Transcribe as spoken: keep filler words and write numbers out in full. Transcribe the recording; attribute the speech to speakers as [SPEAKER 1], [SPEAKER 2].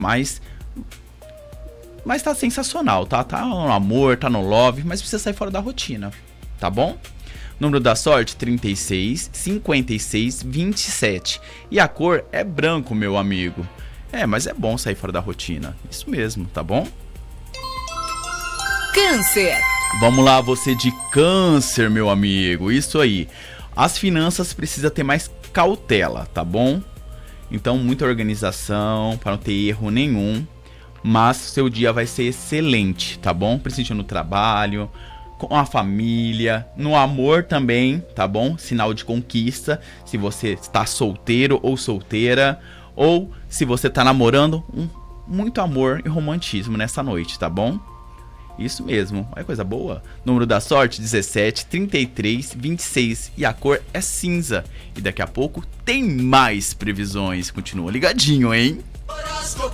[SPEAKER 1] Mas... Mas tá sensacional, tá? Tá no amor, tá no love, mas precisa sair fora da rotina, tá bom? Número da sorte, trinta e seis, cinquenta e seis, vinte e sete. E a cor é branco, meu amigo. É, mas é bom sair fora da rotina. Isso mesmo, tá bom?
[SPEAKER 2] Câncer.
[SPEAKER 1] Vamos lá, você de câncer, meu amigo. Isso aí. As finanças precisam ter mais cautela, tá bom? Então, muita organização para não ter erro nenhum. Mas seu dia vai ser excelente, tá bom? Principalmente no trabalho, com a família, no amor também, tá bom? Sinal de conquista, se você está solteiro ou solteira, ou se você está namorando, um, muito amor e romantismo nessa noite, tá bom? Isso mesmo, olha coisa boa. Número da sorte, dezessete, trinta e três, vinte e seis e a cor é cinza. E daqui a pouco tem mais previsões, continua ligadinho, hein?